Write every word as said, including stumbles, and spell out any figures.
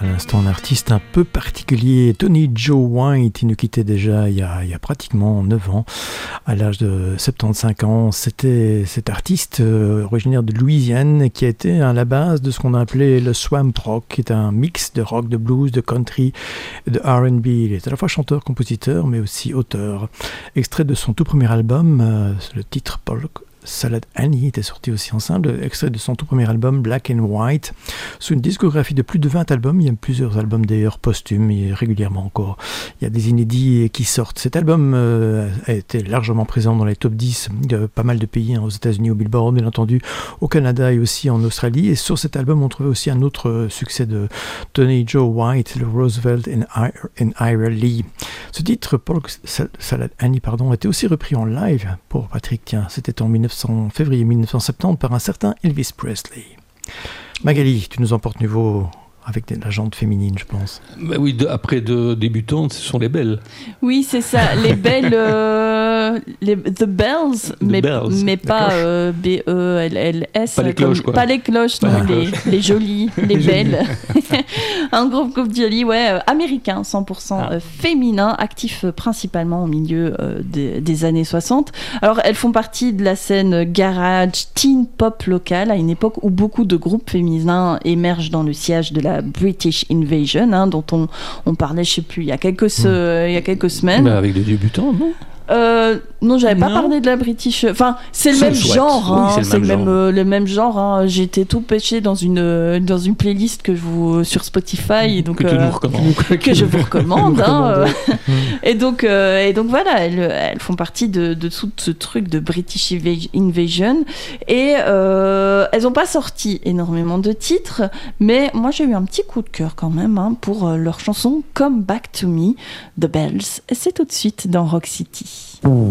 À l'instant, un artiste un peu particulier, Tony Joe White. Il nous quittait déjà il y a, il y a pratiquement neuf ans, à l'âge de soixante-quinze ans. C'était cet artiste euh, originaire de Louisiane qui a été à la base de ce qu'on a appelé le swamp rock, qui est un mix de rock, de blues, de country, de R and B. Il est à la fois chanteur, compositeur, mais aussi auteur. Extrait de son tout premier album, euh, le titre Polk Salad Annie était sorti aussi ensemble, extrait de son tout premier album Black and White, sous une discographie de plus de vingt albums. Il y a plusieurs albums d'ailleurs posthumes, et régulièrement encore. Il y a des inédits qui sortent. Cet album euh, a été largement présent dans les top dix de pas mal de pays, hein, aux États-Unis, au Billboard, bien entendu, au Canada et aussi en Australie. Et sur cet album, on trouvait aussi un autre succès de Tony Joe White, le Roosevelt and, I- and Ira Lee. Ce titre, Polk Salad Annie, pardon, a été aussi repris en live pour Patrick. Tiens, c'était en en février dix-neuf cent soixante-dix par un certain Elvis Presley. Magali, tu nous emportes nouveau avec la jante féminine, je pense. Bah oui, de, après de débutantes, ce sont les belles. Oui, c'est ça, les belles, euh, les, the bells, The mais, bells. mais pas euh, B E L L S. Pas les cloches, quoi. Pas les cloches, Pas non, les les, cloches. les jolies, les belles. Un groupe, groupe joli, ouais, euh, américain, cent pour cent Ah. euh, féminin, actif euh, principalement au milieu euh, des, des années soixante. Alors, elles font partie de la scène garage, teen pop locale, à une époque où beaucoup de groupes féminins émergent dans le sillage de la British Invasion, hein, dont on, on parlait, je sais plus, il y a quelques, se- il y a quelques semaines. Bah, avec des débutants, non? Euh, non, j'avais pas Non. parlé de la British. Enfin, c'est le C'est même chouette. genre. Oui, Hein, c'est le c'est le même même, genre. euh, le même genre. Hein. J'ai été tout pêché dans une euh, dans une playlist que je vous sur Spotify, et donc Que tu euh, nous recommandes. que je vous recommande. hein, euh. Mmh. et donc euh, et donc voilà, elles, elles font partie de, de tout ce truc de British Inva- Invasion, et euh, elles ont pas sorti énormément de titres, mais moi j'ai eu un petit coup de cœur quand même, hein, pour euh, leur chanson Come Back to Me, The Bells. Et c'est tout de suite dans Rock City.